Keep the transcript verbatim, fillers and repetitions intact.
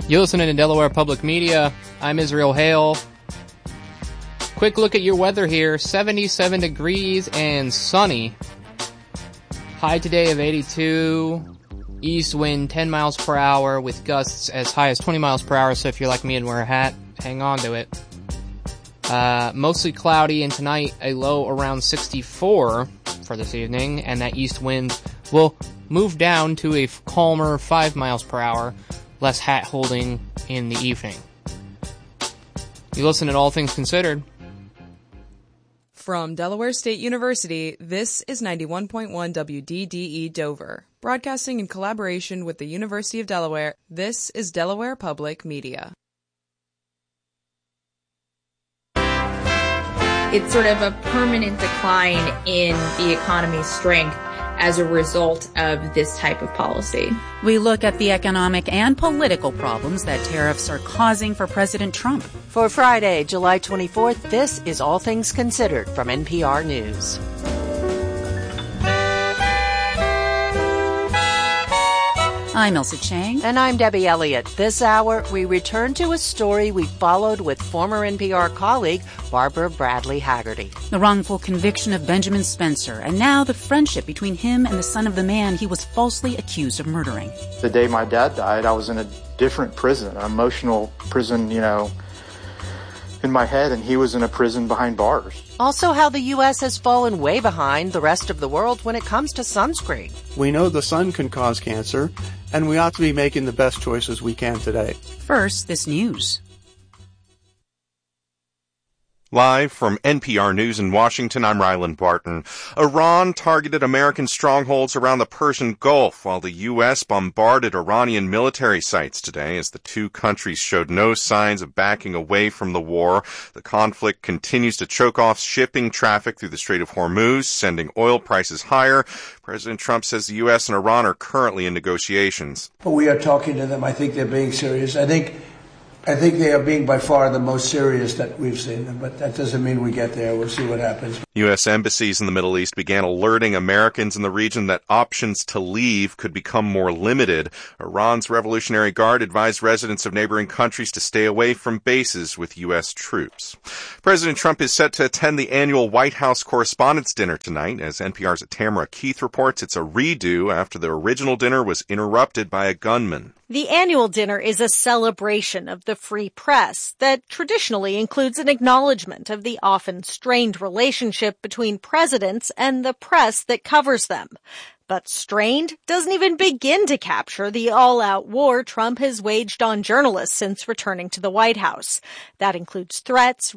You're listening to Delaware Public Media. I'm Israel Hale. Quick look at your weather here. seventy-seven degrees and sunny. High today of eighty-two. East wind ten miles per hour with gusts as high as twenty miles per hour. So if you're like me and wear a hat, hang on to it. Uh, mostly cloudy, and tonight a low around sixty-four for this evening. And that east wind will move down to a calmer five miles per hour. Less hat holding in the evening. You listen to All Things Considered. From Delaware State University, this is ninety-one point one W D D E Dover. Broadcasting in collaboration with the University of Delaware, this is Delaware Public Media. It's sort of a permanent decline in the economy's strength as a result of this type of policy. We look at the economic and political problems that tariffs are causing for President Trump. For Friday, July twenty-fourth, this is All Things Considered from N P R News. I'm Elsa Chang. And I'm Debbie Elliott. This hour, we return to a story we followed with former N P R colleague Barbara Bradley Haggerty. The wrongful conviction of Benjamin Spencer, and now the friendship between him and the son of the man he was falsely accused of murdering. The day my dad died, I was in a different prison, an emotional prison, you know, in my head, and he was in a prison behind bars. Also, how the U S has fallen way behind the rest of the world when it comes to sunscreen. We know the sun can cause cancer, and we ought to be making the best choices we can today. First, this news. Live from N P R News in Washington, I'm Ryland Barton. Iran targeted American strongholds around the Persian Gulf, while the U S bombarded Iranian military sites today as the two countries showed no signs of backing away from the war. The conflict continues to choke off shipping traffic through the Strait of Hormuz, sending oil prices higher. President Trump says the U S and Iran are currently in negotiations. Well, we are talking to them. I think they're being serious. I think I think they are being by far the most serious that we've seen them, but that doesn't mean we get there. We'll see what happens. U S embassies in the Middle East began alerting Americans in the region that options to leave could become more limited. Iran's Revolutionary Guard advised residents of neighboring countries to stay away from bases with U S troops. President Trump is set to attend the annual White House Correspondents' Dinner tonight. As N P R's Tamara Keith reports, it's a redo after the original dinner was interrupted by a gunman. The annual dinner is a celebration of the free press that traditionally includes an acknowledgement of the often strained relationship between presidents and the press that covers them. But strained doesn't even begin to capture the all-out war Trump has waged on journalists since returning to the White House. That includes threats,